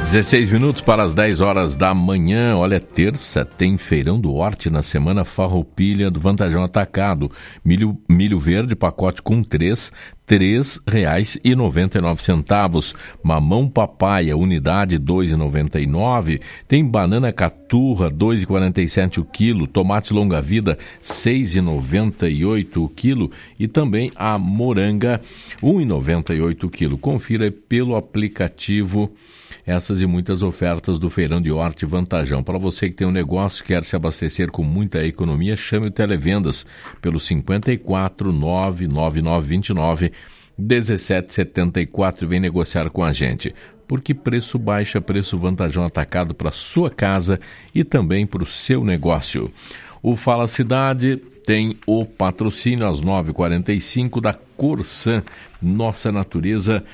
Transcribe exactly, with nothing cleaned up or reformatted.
dezesseis minutos para as dez horas da manhã. Olha, terça tem Feirão do Horti na semana Farroupilha do Vantajão Atacado. Milho, milho verde, pacote com três, três reais e noventa e nove centavos. Mamão papaya, unidade dois reais e noventa e nove centavos. Tem banana caturra, dois reais e quarenta e sete centavos o quilo. Tomate longa-vida, seis reais e noventa e oito centavos o quilo. E também a moranga, um real e noventa e oito centavos o quilo. Confira pelo aplicativo essas e muitas ofertas do Feirão de Horti Vantajão. Para você que tem um negócio e quer se abastecer com muita economia, chame o Televendas pelo cinquenta e quatro, nove nove nove, vinte e nove, dezessete setenta e quatro e vem negociar com a gente. Porque preço baixa, preço Vantajão atacado para sua casa e também para o seu negócio. O Fala Cidade tem o patrocínio às nove e quarenta e cinco da Corsan, nossa natureza